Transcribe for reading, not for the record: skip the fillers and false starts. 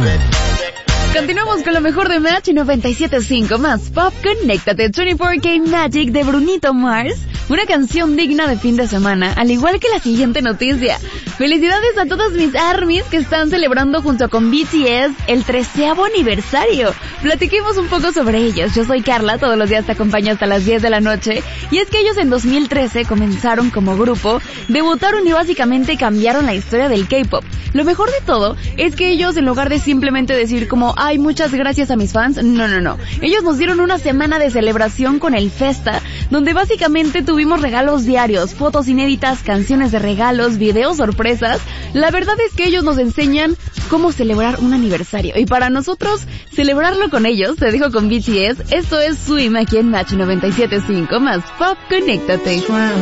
Continuamos con lo mejor de Match 97.5 más Pop. Conéctate 24K Magic de Brunito Mars, una canción digna de fin de semana, al igual que la siguiente noticia. Felicidades a todos mis ARMYs que están celebrando junto con BTS el 13º aniversario. Platiquemos un poco sobre ellos. Yo soy Carla, todos los días te acompaño hasta las 10 de la noche. Y es que ellos en 2013 comenzaron como grupo, debutaron y básicamente cambiaron la historia del K-pop. Lo mejor de todo es que ellos, en lugar de simplemente decir como, ay, muchas gracias a mis fans, no. Ellos nos dieron una semana de celebración con el Festa, donde básicamente tuvimos regalos diarios, fotos inéditas, canciones de regalos, videos sorpresas. La verdad es que ellos nos enseñan cómo celebrar un aniversario. Y para nosotros, celebrarlo con ellos, te dejo con BTS. Esto es Swim aquí en Match 97.5 más Pop. Conéctate.